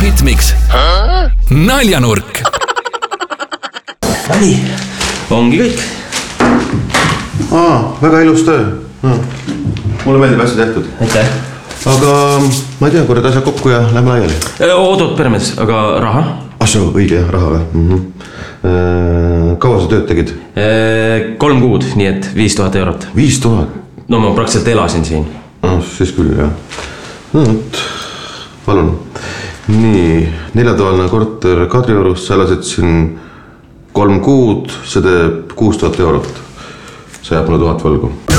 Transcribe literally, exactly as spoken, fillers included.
Logohitmiks Naljanurk. Nii, ongi kõik. Aa, väga ilus töö. No. Mulle meeldib hästi tehtud. Aitäh. Aga ma ei tea, korrad asja kokku ja lähme laiali. Oodot peremees, aga raha? Asja, õige jah, raha või? Mm-hmm. Kaua sa tööd tegid? Kolm kuud, nii et viis tuhat eurot. Viis tuhat? No ma praktiliselt elasin siin. No, siis küll, jah. No, võt, palun. Nii, neljatoaline korter Kadriorus, sa elasid siin kolm kuud, see teeb kuus tuhat eurot. See jääb mulle tuhat võlgu.